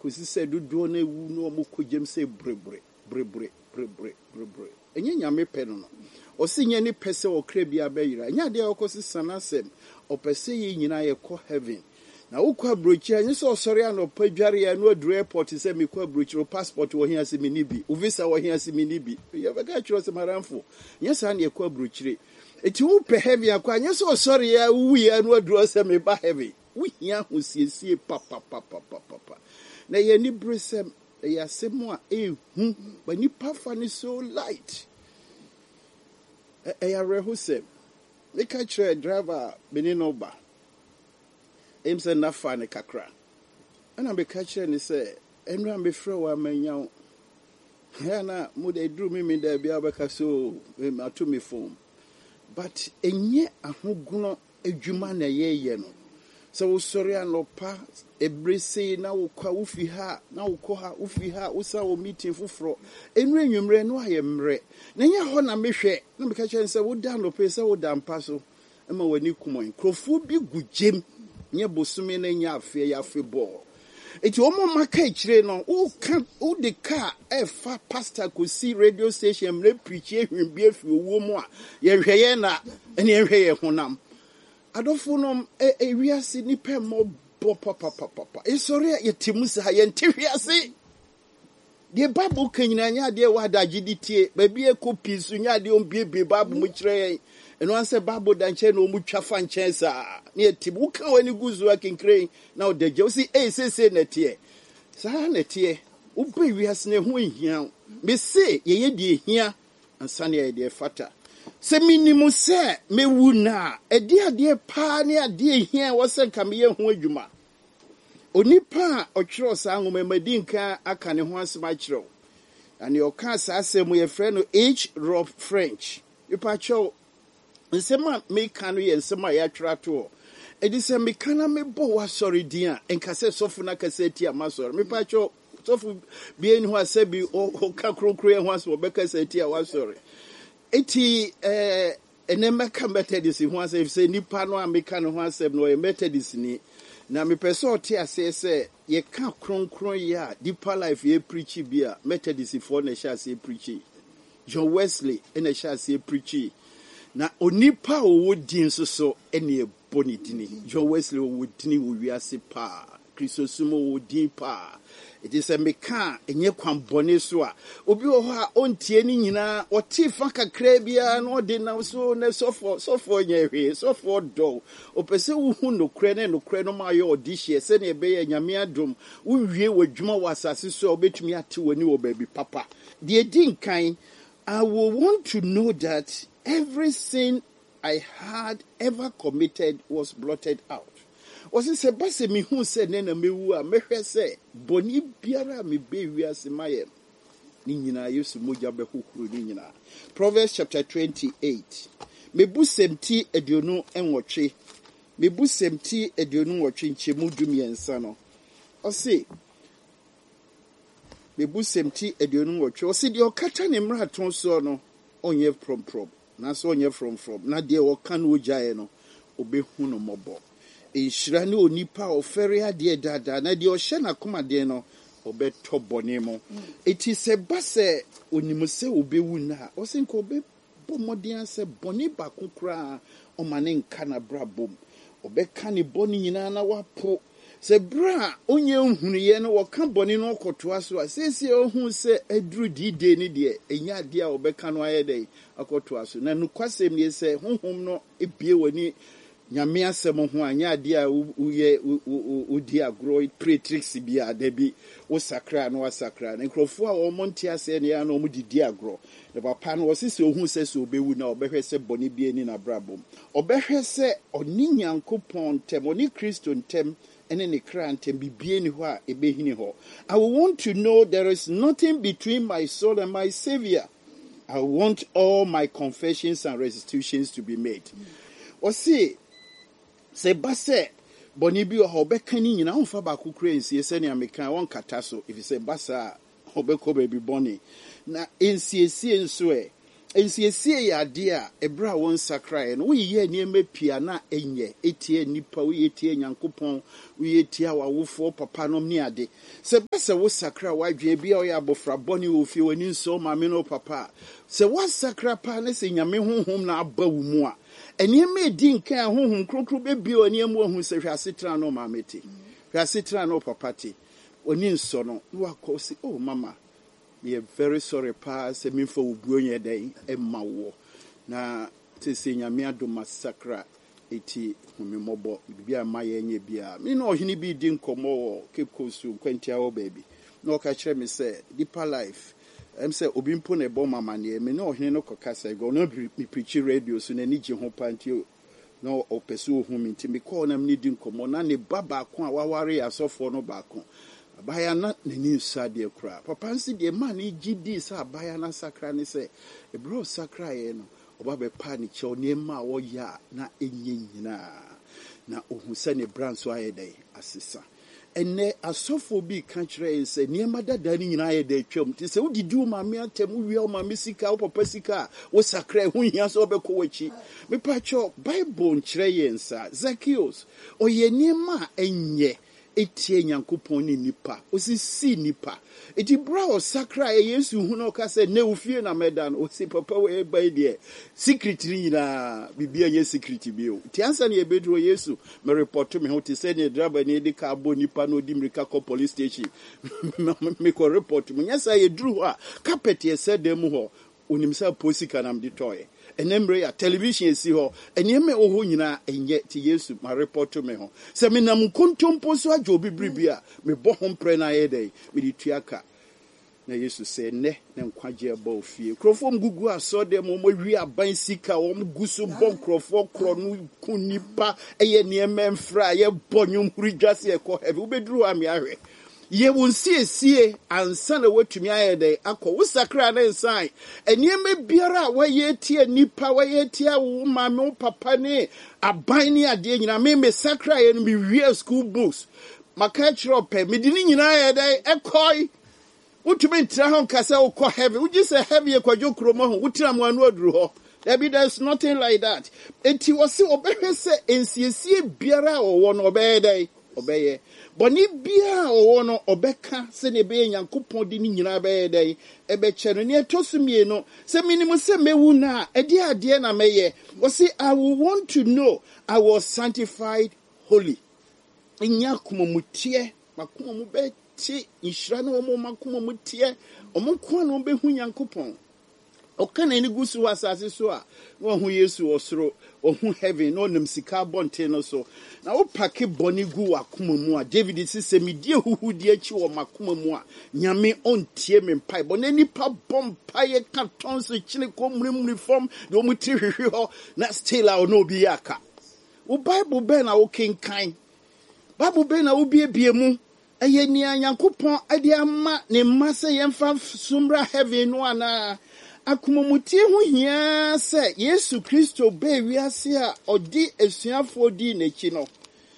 kosi se dodo na ewu no mo kogem se brebre. Enye nyame pɛ no. Osi nye ni pese okra bia bayira. Nya de okosi sanasem. Opese yi nyina ye kɔ heaven. Na ukwa brochi anyi so sorry anopa dware ya no adru airport se me kwa brochi passport wo hia se minibi. U visa wo hia se minibi. Ye bega chiro se maramfo. Nya sa na ye kwa brochi. Eti wo pɛ heaven akwa anyi so sorry ya wu ya no adru se me ba heaven. Wo hia ho siesie papa. Na ye ni bresem ya se mo a ehu ba ni pafa ni so light. Ya rehu se me ka kire driver benino ba. Em se na fa ne kakra. Ana me ka kire ni se enra me frɛ wa manyaw. Ya na mo de dru me da bia ba ka so ato me phone. But enye ahoguno adwuma na ye no. So wo sori anopa ebrese na wo kwa wo fi ha na wo kɔ ha wo fi ha wo sa wo meeting foforo enwe nwumre no ayemre na nya hɔ na mehwɛ na meka kyerɛ sɛ wo da anopa sɛ wo da mpa so ma wani kumon krofo bi gugjem nya bosome na nya afi ya afi ball eti o mo maka kyire no wo de car fa pastor ko si radio station mre preach ehwin afi owo mu a ye hwɛ ye na ene ye hwɛ ye honam adofo no wiase ni pɛ mo papa esori ye timusa ha ye ntiwiase de bible kanyina nya de wa da giditie ba bi ekopi su nya de ombiebe bible mu kire eno anse bible da nche na omu twafa nche sa ne tibu wo kan wani guzu akinkre na odaje wo si sese na tie sa na tie wo be wiase ne ho hia me se ye de hia ansa ne ye de fata se minimu se mewu na ade pa ne ade hia wo se nka me ye ho adwuma onipa otwero sa ngoma madinka aka ne ho asema kyerɛw ani oka sa asem ye frɛ no H. Rob French ipa kyɛw nsema me kanu ye nsema ya twera to edi se me kana me bo wa sorry dia enka se sofu na ka se ti amasori me pa kyɛw sofu bi eni ho asabi o ka krokro ye ho aso obeka se ti a wa sorry eti enema ka methodist ho asem se nipa no ameka no ho asem no ye methodist ni na me person oti ase se ye ka kronkron ya deeper life ye preach bia methodist for na sha se preach John Wesley na sha se preach na onipa owo din so ene eboni dini John Wesley owo dini wo wiase pa Kristosumo wo din pa it is a meka enye kwambone so a obi wo ha ontie ni nyina oti fa kakra bia na odi na so na sofo nyehwe sofo do opese wo hu nokre no ma ye odihie se na ebe ye nyame adom wo wie wadwuma wasase so obetumi ate woni wo baabi papa the din kan I will want to know that every sin I had ever committed was blotted out. Was it se mi hu se ne na mewu a mehwe se boni biara me be wiase maye ni nyina yesu moja be hukuru ni nyina. Proverbs chapter 28 mebu semti aduonu enwotwe mebu semti aduonu nwotwe nchemu dumiensa no ose mebu semti aduonu nwotwe ose de okata ne mraton so no onye from na so onye from na de oka no ojae no obehu no mobo enhyira ne onipa ofere ade dada na de ohye na komade no obeto bone mo eti se base onimse obewu na osinko obe bomodin ase bone bakokra o mane nka na brabom obeka ne bone nyina na wapo se bra onye nhuniye no woka bone no okoto aso asese ohun se aduru dide ni de enya de a obeka no ayede akoto aso na nukwasem ne se honhom no ebie wani nyame asem ho anya de a uye udi agro pretrix bia da bi wo sakra na wasakra na nkrofo a wo monte ase ne ya na wo didi agro de papa no wosese ohun se se obewu na obehwe se bone bi ani na brabom obehwe se oni nyankopon tem oni Kristo ntem ene ne kra ntem bibie ni ho a ebehini ho. I want to know there is nothing between my soul and my Savior. I want all my confessions and restitutions to be made. Osi se base boni bi o obeka ni nyina onfa ba kokura ensie se ne amekan won kata so if se basa obeko baby boni na ensiesie nso ensiesie yɛ ade a ɛbra wɔn sakraeɛ no woyɛ nneɛma pia na ɛnyɛ etie nipa woyɛ tie Nyankopɔn woyɛ tie awofoɔ papa nom ne ade sɛ bɛsɛ wo sakra wadwe bia ɔyɛ abɔfra bɔne wɔ fie w'ani nsɔ maame no papa sɛ wasakra pa ne sɛ nyame honhom na aba wo mu a nneɛma edi nkan a honhom kronkron bɛbie wɔ nneɛma ahu sɛ hwɛ asetena no maame te hwɛ asetena no papa te w'ani nsɔ no wakɔ si oh mama we are very sorry pa se mi fo obuo nye den emma wo na te se nyame adoma sakra eti homemobo bibia ma ye nye bia me no ohini bi di nkomo wo Cape Coast kwantia wo baby na o ka kire me se deeper life say obi mpo na ebo mama ne me no ohini no kokasa go no me preach radio so na ni je ho pantio na o pese ohun mi nti me call na me di nkomo na ne baba ko a waware asofo no ba ko abaya na nani nsade kura papa nsi de ma na gidi sa abaya na sakra ne se ebro sakra ye no oba be pa ni che oni ma wo ya na enye nyina na ohun se ne branso ayedai asesa enne asofo bi ka kire se niema dada ni nyina ayedai twam ti se udidi o ma me atem wi o ma me sika o papa sika wo sakra hu hia so obekọ wachi me pa cho bible nkire ye nsa Zacchaeus oye niema enye etie Nyankopɔn ni nipa osisi nipa eti bra o sakra e Yesu hu no ka se ne ufie na medan o si papa we ba de secret ni na bibia nye secret bi o ti ansa ne ebedro Yesu me report me ho ti se ne driver ne de ka bo nipa no di mrika ko police station me ko report me nya sa ye dru a carpet ye se dem ho onim sa posika na mdi toye enemre ya television esi ho eneme oho nyina enye ti Yesu ma report me ho se me nam kontompo so adwo bibribia me bo ho mpre na ye dai me di tuaka na Yesu se ne nkwaje ba ofie krofom gugu aso de mo wi aban sika wo gusu bon krofo kro no kunipa eye ne memfra ye bonyum hurudwase e ko heavy ubedru ami ahwe ye wonsiesie ansa na watumi ayede akọ wosakra na nsan enieme biara waye tie nipa waye tie wo mame wo papa ne aban ne ade nyina me sakra ye no bi wie school books maka chiro pe medini nyina ayede ekoi wotumi ntra ho kasa wo kọ heavy wo gise heavy e kwadwo kromo ho wotira mo anu aduru ho there's nothing like that enti wose obehwe se ensiesie biara wo no obeyede obeye boni bia owo no obeka se ne be Nyankopɔn di ni nyina be dai ebe chere ne etosumie no se minimu se mewu na edi ade na meye o say I will want to know I was sanctified holy nya komomutie makomo be ti nhira na omo makomo mutie omo ko na be hu Nyankopɔn okana ni gusu asase so a wo hu Yesu osoro ohun heaven no nam sika bonte no so na wo pake boni gu akoma mu a David sise me die huhu die achi wo makoma mu a nyame ontie me mpai boni nipa bompaye ka tonso chine ko mrimri form de omu ti hwehwe ho na still a no bi aka wo Bible be na wo kenkan Bible be na wo biebie mu eye ni Nyankopɔn ade ama ne mase yemfa sumra heaven no ana akomomutie ho hia se Yesu Kristo be wiase a odi esuafo di n'echi no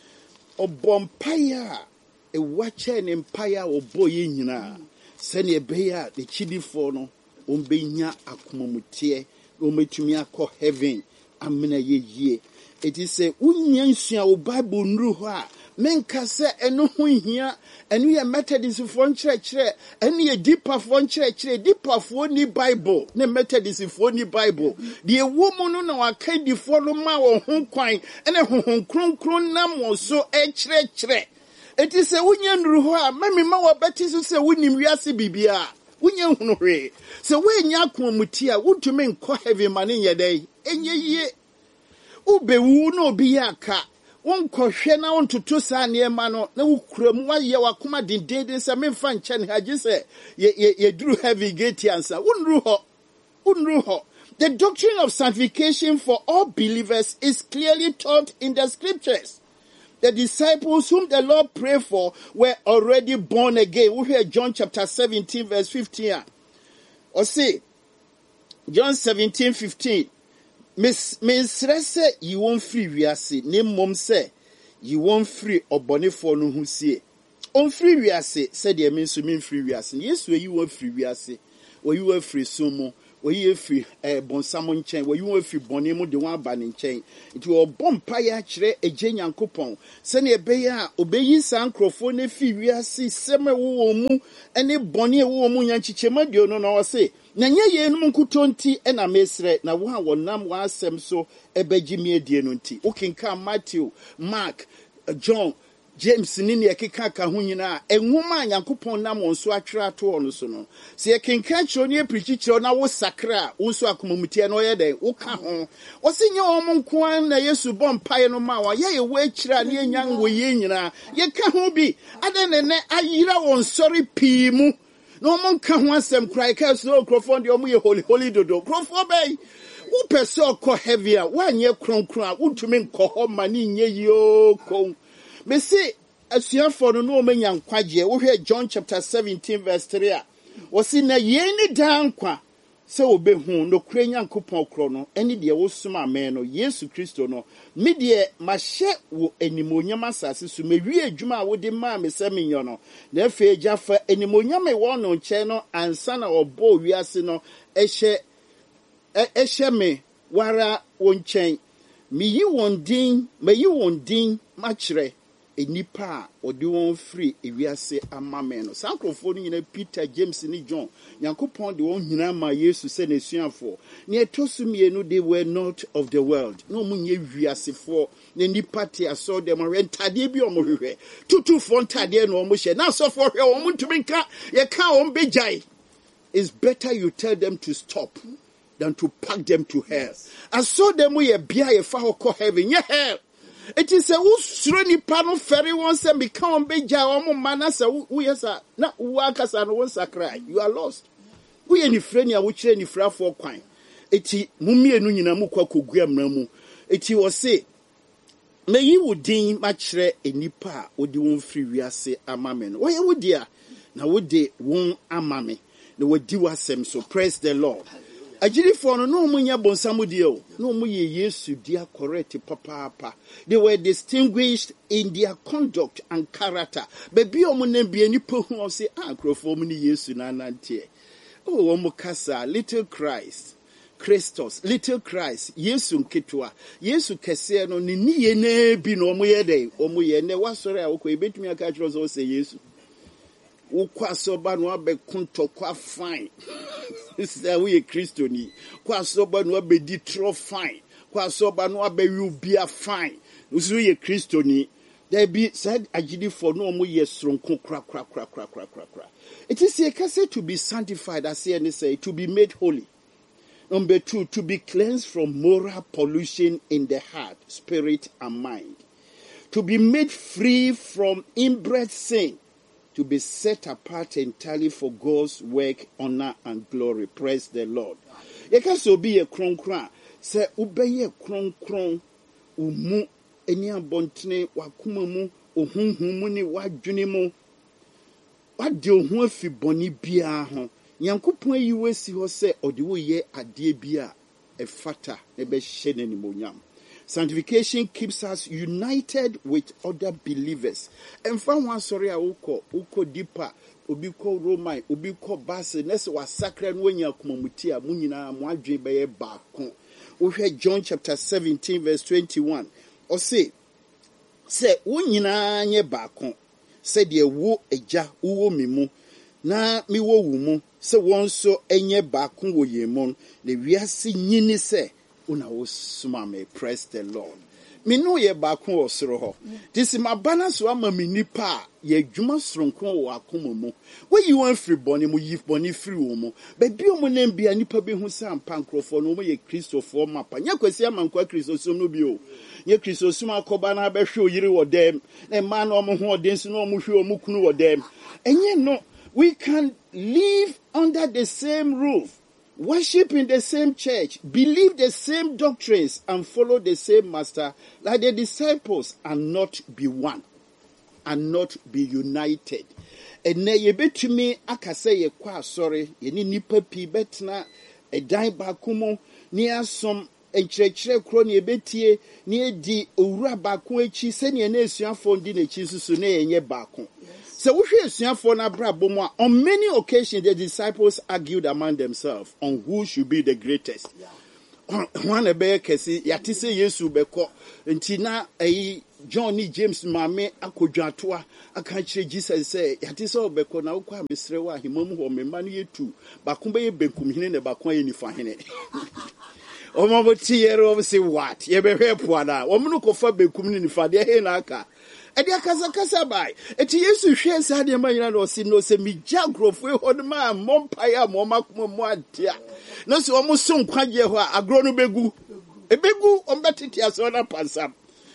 obompaya ewache ne mpaya oboye nyina se ne be ya de chidifo no ombenya akomomutie ometumi akọ heaven amena yeye it is say unya nsua o Bible nru ho a menka se eno ho hia eno ye Methodist fo nkyerɛkyerɛ eno ye deeper fo nkyerɛkyerɛ deeper fo ni Bible ne Methodist fo ni Bible de ewo mu no na waka di fo no ma wo ho kwan ene honhon kronkron nam wo so ɛkyerɛkyerɛ it is say unya nru ho a mami ma wo beti so se wonim wiase bibia unya hunu hwe se we nya akomuti a wotumi nkɔ heaven ma ne nyɛdai enye yie ubewu no bi aka wonkɔhwɛ na wontoto saa niema no na wukuramu waye wakoma dindindin sɛ memfa nkyɛ ne hagye sɛ ye duru heavy gate ansa unru ho the doctrine of sanctification for all believers is clearly taught in the scriptures. The disciples whom the Lord prayed for were already born again. We hear John chapter 17 verse 15 or say John 17:15. Miss Rese, you won't free wiase, name mom say, you won't free or bonnet for no who say. On free wiase, said the means to mean free wiase. Yes, where you were free wiase, or you were free sumo, wɔyi efi bonsam nkyɛn wɔyi wɔn efi bɔnne mu de wɔn aba ne nkyɛn nti wɔbɔ mpaeɛ akyerɛ agye nyankopɔn sɛnea ɛbɛyɛ a obɛyi saa nkurɔfoɔ no fi wiase sɛm a ɛwɔ wɔn mu ne bɔnne a ɛwɔ wɔn mu nyankyikyɛmu aduo no na ɔse na nyɛ yɛnum nkutɔ nti ɛna mesrɛ na wɔn a wɔnam wɔn asɛm so ɛbɛgye me adie no nti wokenka Matthew, Mark, John, James ni ne ɛkeka ka ho nyinaa enwoma a Nyankopɔn nam wɔn so atwerɛ ato wɔn so no sɛ yɛkenka kyerɛ ne apirikyi kyerɛ na wo sakra wo nso akomamutie no ɔyɛ dɛn woka ho wɔse nyɛ wɔn nko ara na Yesu bɔ mpaeɛ no ma wɔn yɛyɛ wɔ akyirɛ a ne yɛnya wɔ yie nyinaa yɛka ho bi adɛn ne nɛ ayira wɔn sɔre pii mu na wɔn nka ho asɛm koraa yɛka so nkurɔfoɔ deɛ wɔn yɛ holy dodo nkurɔfoɔ bɛyi wopɛ sɛ ɔkɔ heavy a woanyɛ kronkron a wontumi nkɔ hɔ ma ne nyɛ yio kɔn me say asuafo no no menya nkwagye wo hwɛ John chapter 17 verse 3 a wo si na ye ni dan kwa se obehu no kura Nyankopɔn kro no eni de wo soma amen no Yesu Kristo no me de mahye wo animonyam asase so mewie adwuma a wo de ma me se menyo no na afi agyafa animonyam e wo no nkyɛn no ansa na ɔbɔ wiase no ɛhyɛ me wara wo nkyɛn meyi wɔn din makyerɛ enipa a ɔde wɔn firi ewiase ama me no sankrofo no nyina Peter, James ni John Nyankopɔn de wɔn nyina ma Yesu sɛ n'asuafo ne ɛtoso mienu they were not of the world no mu nye wiasefo ne nipa te aso dem rentade bi ɔmo hwehwɛ tutufo ntade no ɔmo hyɛ na asɔfo hwɛ ɔmo ntumi nka yɛ ka ɔmo begyae. It's better you tell them to stop than to pack them to hell. I saw them we a bia ye fa hɔ heaven ye hell. It is a usuro nipa no feri won se become beja omo mana se wo yesa na wo akasa no won sakra you are lost. Wo ye ni frɛ ni a wo kyerɛ ni frafo kwan. Eti mumienu nyina mu kwa kogua mra mu. Eti wo se meyi wo din ma kyerɛ enipa a wo di won firi wiase amame no. Wo ye wo dia na wo de won amame. Na wo di wasem so praise the Lord. Agilifo no munya bonsamu dio no mu ye Yesu dia correct papa. They were distinguished in their conduct and character. Baby omo na bia ni po hu say ankrofo mu ni Yesu na nante. Oh omo kasa little Christ. Christos little Christ Yesu nketwa Yesu kese no ni niye na bi no omo ye dey omo ye ne wasore a wokɔ ebetumi aka kyerɛ so say Yesu ukwasoba no abekunto kwa fine sister we Kristo ni kwasoba no abedi tro fine kwasoba no abewi bia fine usu ye Kristo ni there be said agidi for no mo ye sronko kra. It is a case to be sanctified as he say to be made holy. Number 2, to be cleansed from moral pollution in the heart, spirit and mind. To be made free from inbred sin. To be set apart entirely for God's work, honor, and glory. Praise the Lord. You can so be a kronkron. Say, ubeye kronkron, umu, eni abontine, wakumamu, uhunhumu ni wajunimu. Wadi ohun fi boni biya hon. Nyankopon yi wesi ho se ode wo ye ade bia efata ebe hyene ni monyam. Sanctification keeps us united with other believers. And from one sorry uko deeper, ubiko Roman, ubiko Basi, nese wa sacred wenya kumamutia, munina mwadwe beye bakon. We heard John chapter 17 verse 21. Or say, unyina nye bakon. Say de wo eja uwo mimu. Na miwo wumu. Se wonso enye bakon wo yemon. Le wiasi nyini se. Una usumame, praise the Lord. Me no ye bakun osoro ho. This is my balance wa ma nipa ye dwuma sronkon wo akoma mu. Where you want free boni mu yif boni free wo mu. Be bi omo na bia nipa be hu sam pankrofo no mo ye Christopher mapa. Nya kwasi amankwa Christosum no bi o. Ye Christosum akoba na be hwe oyire wo dem. Na ma na omo ho oden so na omo hwe omo kunu wo dem. Enye no, we can live under the same roof. Worship in the same church, believe the same doctrines, and follow the same master like the disciples, and not be one, and not be united. And na ye betumi akase ye kwa sorry, ye ni nipa pi betna e dan bakumo ni asom enkyerɛkyerɛ kro ne ebetie ne edi owura baako echi se ne na esuafo ndi n'echi susu na yenye baako. So we hear for on many occasions the disciples argued among themselves on who should be the greatest. One a bear kesi yatise Yesu beko ntina John ni James mame akodwatua aka kire Jesus say yatise obeko na ukwa mesrewa himom ho memma no yetu bakombe ye benkum hene ne bakon ye nifa hene omo tiere say what ye behwe poana omo kofa benkum ni nifa de he na aka edi akasa bai eti Yesu hwe sa de ma nyina no si no se mi jagrofo ho de ma mompaya mo makoma mo adia no se omo so nkwaje ho agro no begu ebegu ombetiti aso na pansam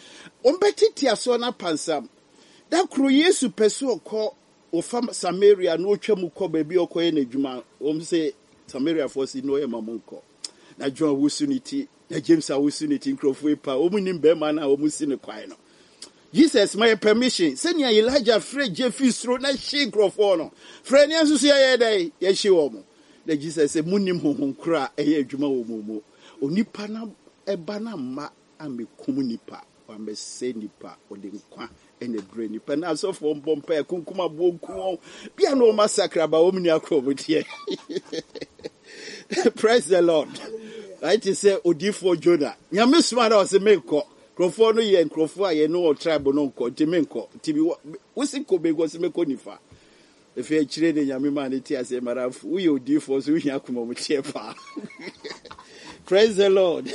da kro Yesu peso okọ ofa Samaria no twam kọ ba bi okọ ye na dwuma se Samaria for si no ye mamonko na John wusuniti na James wusuniti nkrofo epa omunim be ma na omusi ne kwai no Jesus my permission senior Elijah free Jeffisro na she nkrofo no frɛ ne nso ye dai ye hye wo mo na Jesus say munim honhon kra eye adwuma wo mo onipa na eba na ma amekum nipa wa mbese nipa ode nkwa ene bre nipa na so for bompa kunkuma bonku bia no massacre ba omni akrobotie. Praise the Lord. Right to say odifo Jonah nyame suma na o se menko krofo no ye nkrofo aye no tribe no nko timenko tibi wosiko bego se menko nifa efe akire ne nyame ma ne ti ase marafu wo ye odifo so hia akoma mo tie pa. Praise the Lord.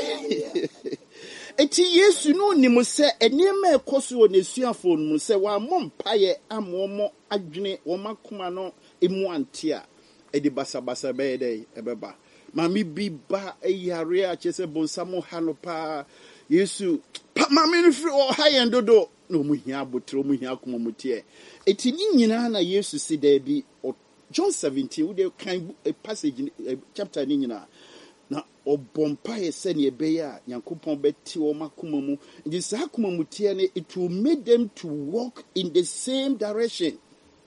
Eti Yesu no nimu se enema ekoso ne suafo no se wa mompaye amomo adwene wo makoma no emu antia edi basabasa be dey ebeba mami bi ba eyare a chese bonsamo hanopa Yesu mami no firi o hayen dodo no mu hia abotro mu hia akoma mutie eti ni nyina na Yesu si da bi John 17 we dey kan passage chapter ni nyina na obompaye sene beya Nyankopon beti wo makoma mu ndi sa akoma mutie ne it will make them to walk in the same direction,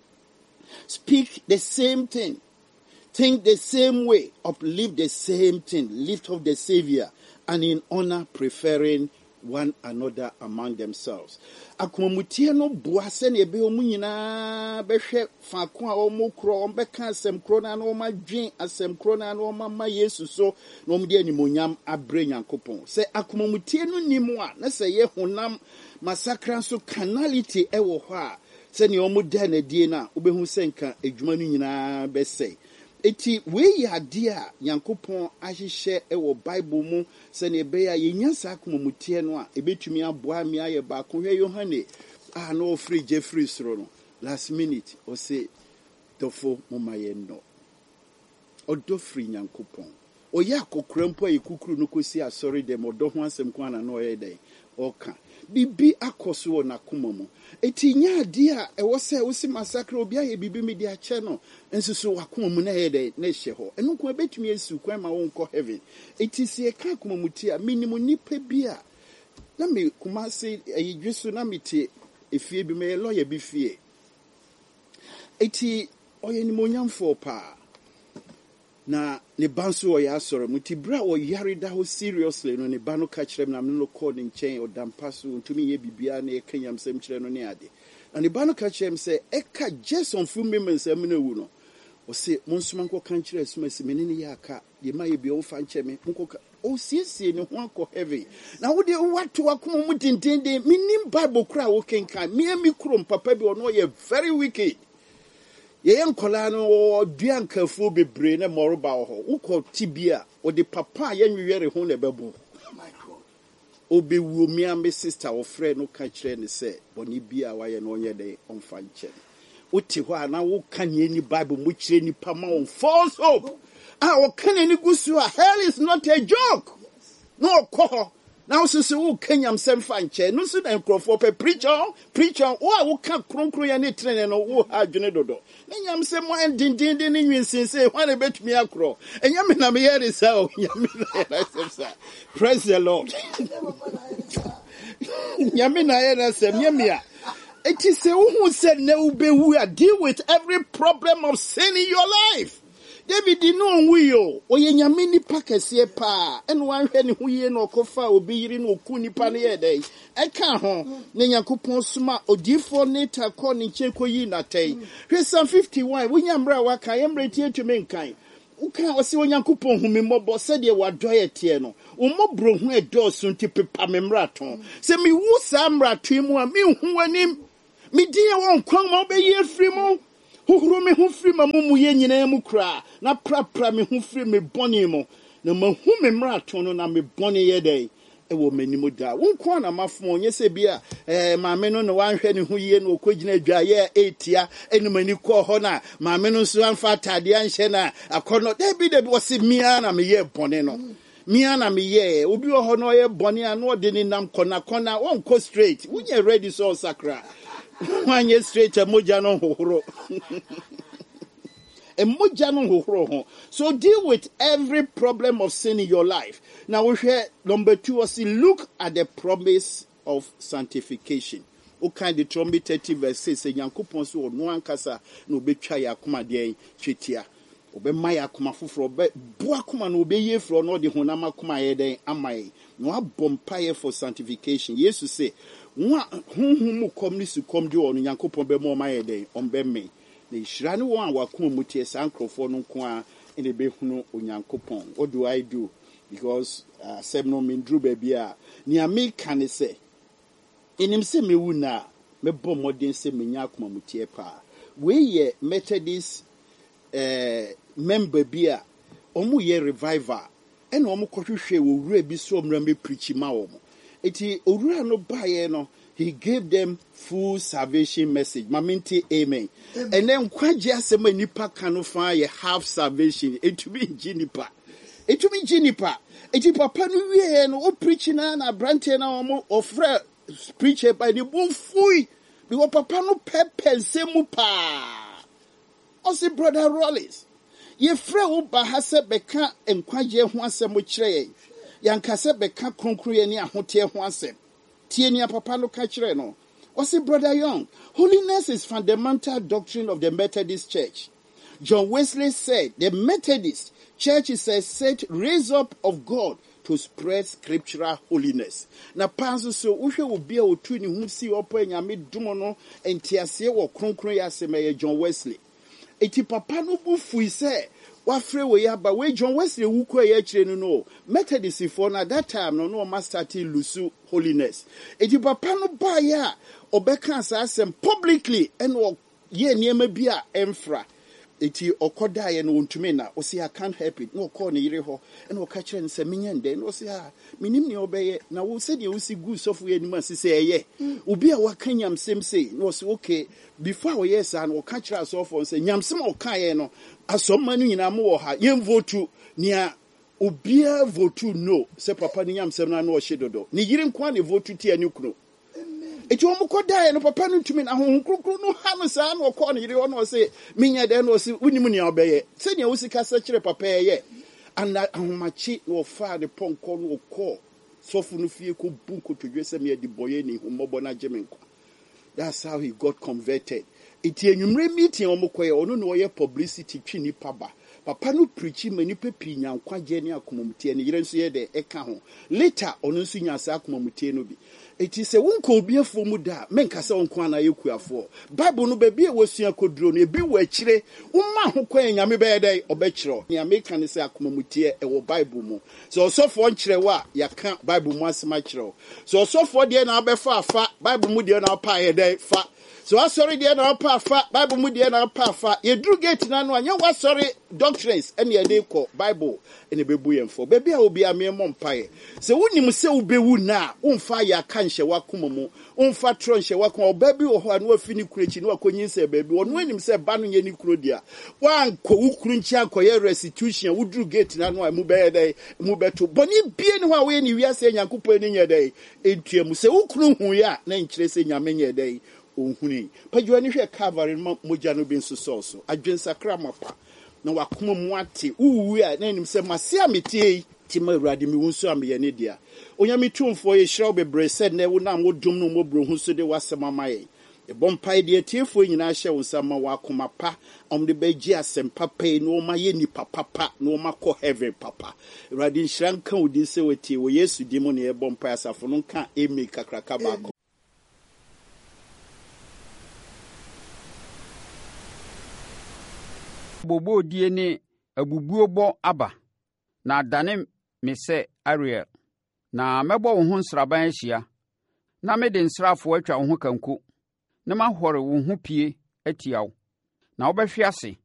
speak the same thing, think the same way, uplift the same thing, lift up the Savior, and in honor preferring one another among themselves. Akomutie no boase ne be omu nyina behwe faako a omu kro ombeka asem kro na no madwen asem kro na no mama Yesu so no mde animonyam abre Nyankopon se akomutie no nimu a na se ye honam masakra so carnality ewo ho a se ne omu da na die na obehu senka adwuma no nyina bese eti we ya dia Nyankopon ahihye ewo Bible mu se ne be ya yenya sa akomutie no a ebetumi aboa mi aye ba ko hwe Yohane no free Jeffrey sro no last minute o say dofo momaye no odo free Nyankopon o ya kokrampo ayekukuru no kosi asori dem odo ho asem ko ana no ye dey oka bibi akoso na komamu eti nya ade a ewo se wo si massacre obi aye bibi me dia che no ensusu wakomamu na ye dey na hye ho enu ko betumi esu kwan ma won ko heaven eti se ka komamu ti a minimum nipa bi a na me kumase ayidwesu na mete efie bi me lawyer bi fie eti oye ni monyamfo pa na ne banso oya asore muti bra o yare da ho seriously no ne ba no ka kire na me no call ne nchen o dampaso ntumi ye bibia na e kanyam sem kire no ne ade na ne ba no ka kire me se e ka Jason fu me mensam na wu no o se monsuma nko kan kire asuma se menene ya aka ye ma ye bi o fa nche me nko o siesie ne ho akọ heavy na wo de wato akoma mu dindinde minim Bible kra wo kenkan mi krom papa bi ono ye very wicked ye nkola no duan kafu bebre na moroba ho ukọ tibia o de papa ye nwere ho na bebo obewu mi am sister o friend no ka kire ne se boni bia wa ye no onye de onfa nche uti ho ana wo kan ye ni Bible mu kire ni pa ma on false hope o kan ni gusu a hell is not a joke no ko now since wo kanyam sem fa nche no so na nkrofo pe preacher wo ka kronkron ya ne trene no wo ha adwene dodo nyam sem mo endindin ni nwinsin say ho na betumi akro enyam na me here say o nyam na say praise the Lord nyam na here say nyamia it is who said ne ubewu deal with every problem of sin in your life. David no wiyo oye nyame nipa kese pa eno wanhwe ne hoye no kofa obi yiri no oku nipa ne yedai eka ho ne Nyankopon soma odifo ne takọ ne nchekoyi na tai hwe Psalm 51 wunyamra waka yemre tie tumi nkan uka osi Onyankopon humembo se de wadoye tie no umobro hu edoso nti pepa memraton se mi wu sa mrato mu a mi hu anim mi die won kwan ma obeyi afiri mu Huru me hu firi mamumu ye nyina mu kra na prapra me hu firi me boni mo na mahu me mrato no na me boni ye dai e wo manimu da wonko na mafo onye se bia maame no no wanhwe ne hu ye no okogina dwa ye etia enumani ko ho na maame no so anfa atade anhye na akono da bi wose mia na me ye boni no mia na me ye obi ho no ye boni a no de ni nam kona wonko straight wunye ready so sakra Wanye straight a moja no hohoro. A moja no hohoro. So deal with every problem of sin in your life. Now we hear number 2 was look at the promise of sanctification. O kind of Deuteronomy 30 verse 6 say Nyankopon so no ankasa no betwa ya akoma de twetia. Obe maya akoma foforo be bo akoma no obe ye fro no de honam akoma ye den amai. No abompaye for sanctification. Jesus say mu kom ni su kom de onu Nyankopon be mo maye den ombe me na ihira ne won awakoma mutie sankrofo no nko a ene be hunu Onyankopon. What do I do? Because no mindru baby a ni ameka ne se enim se mewu na me bom modern se menya akoma mutie pa we ye Methodist member bi a omu ye revival ene omu kohwehwe wo wura bi so omra me preach ma wo. Eti owura no baye no he gave them full salvation message. Maminti amen. And then kwaje asema nipa kanu fa ye half salvation. Etumi jinipa. Eti papa no wie no o preach na brante na omo ofre preacher by the bon fui. Because papa no pepe nsemu pa. Osi brother Rollins. Ye frɛ wo ba ha sɛ bɛka nkwaje ho asɛm kyerɛ yankase bɛka konkroye ni ahote ho asɛm tie ni papa no ka kyerɛ no osi brother Young, holiness is fundamental doctrine of the Methodist Church. John Wesley said the Methodist Church is a set raised up of God to spread scriptural holiness. Na panso so uhwe obi a otu ni hu si opo anyame dum no entiase wo konkroye asɛm ye John Wesley. Eti papa no bu fui sɛ wafre we yaba we John Wesley wuko ye kire no Methodist for na that time no master ti lusu holiness. Eti papa no ba ya obeka asem publicly and ye niema bi a emfra. Eti okoda ye no ntumi na o say I can't help it no call ne yire ho and o ka kire nse menyende no say minim ne obeye na wo se de wo si gu sofu ye nim asese eye obi a waka nyamsem say no say okay before we yes and o ka kire asofo say nyamsem o ka ye no asomma no nyina mo wo ha yem votu nia obia votu no say papa ni nyamsem na no o hyedodo ni yire nkwa ne votu ti ani kunu eti omo kodae no papa no ntumi na hohonkrokro no ha no saa no ko no yire ho no say minya de no say unim ne obeye se ne wo sika sa kire papa ye ana ahomachi no fa de ponko no ko sofu no fie ko bunko to dwese me de boye ni homobo na gemenko. That's how he got converted. Eti enwumre meeting omo koye ono no ye publicity twini paba papa no preach mani pepi nyankwa je ne akomomtie ne yire nso ye de eka ho later ono nso nya sa akomomtie no bi eti se wonko obi afo mu da menka se wonko ana yekuafo bible no ba bi e wosua koduro no ebi wo akire umma ho kwa nyame be dey obekiro ne ameka ne se akomomtie e wo bible mu so osofo nkire wa yaka bible mu asema kiro so osofo de na abefa afa bible mu de na pa ye dey fa so sorry de na pa afa bible mu de na pa afa ye dru gate na no anya wa sorry doctrines ene ye dey ko bible ene bebu yemfo baby a obi amemo mpae se wonim se ubewu na umfa ya kanhye wakomomu umfa tronhye wakon obabi wo ho anu afini kurechi no akonyinse baby wonu anim se ba no ye ni kuro dia wanko wukuru nchi akoye restitution wudru gate na no mu be dey mu beto boni bie ne ho a we ni wiase nyankopɔ ni nye dey entuamu se wukuru hu ya na nkyire se nyame nye dey ohuni pajua ni hwe Calvary moja no bi nso so adwensakra mapa na wakoma mu ate uwu a na nim se masia metie ti ma urade mi wunso am ye ne dia onyame tumfo ye hiraw bebre said na wo na modum no mobro hu so de wasema maye Mpae deɛ tiefoɔ nyinaa hyɛ wo nsa ma wakoma pa ɔmde bɛgye asɛm papa yi na ɔma yɛ nipa papa na ɔma kɔ heaven papa. Awurade nhyira nka wo din sɛ watie wɔ Yesu din mu ne yɛbɔ mpae. Asafo no nka emi kakraka baako. Bobo die ne abubuo bɔ aba na adane me sɛ Ariel, na mɛbɔ wo ho nsraban ahyia na mede nsraafoɔ atwa wo ho kanko na mahɔre wo ho pie atia wo, na wobɛhwe ase